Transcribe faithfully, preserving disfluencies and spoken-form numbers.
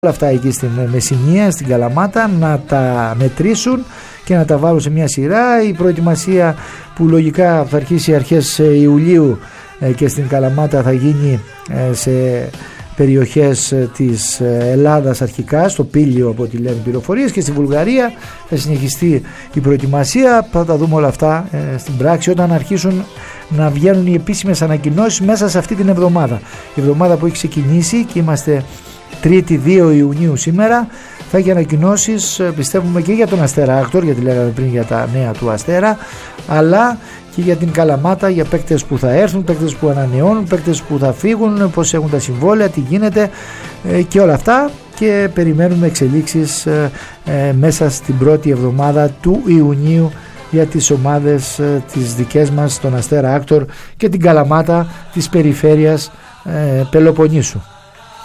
όλα αυτά εκεί στην Μεσσηνία, στην Καλαμάτα, να τα μετρήσουν και να τα βάλουν σε μια σειρά. Η προετοιμασία που λογικά θα αρχίσει αρχές Ιουλίου και στην Καλαμάτα θα γίνει σε περιοχές της Ελλάδας αρχικά, στο Πήλιο από ό,τι λένε πληροφορίες, και στη Βουλγαρία θα συνεχιστεί η προετοιμασία. Θα τα δούμε όλα αυτά στην πράξη όταν αρχίσουν να βγαίνουν οι επίσημες ανακοινώσεις μέσα σε αυτή την εβδομάδα. Η εβδομάδα που έχει ξεκινήσει και είμαστε Τρίτη δύο Ιουνίου σήμερα, θα έχει ανακοινώσεις, πιστεύουμε, και για τον Αστέρα Άκτορ, γιατί λέγαμε πριν για τα νέα του Αστέρα, αλλά και για την Καλαμάτα, για παίκτες που θα έρθουν, παίκτες που ανανεώνουν, παίκτες που θα φύγουν, πώς έχουν τα συμβόλαια, τι γίνεται και όλα αυτά, και περιμένουμε εξελίξεις μέσα στην πρώτη εβδομάδα του Ιουνίου για τις ομάδες τις δικές μας, τον Αστέρα Άκτορ και την Καλαμάτα της περιφέρειας Πελοποννήσου.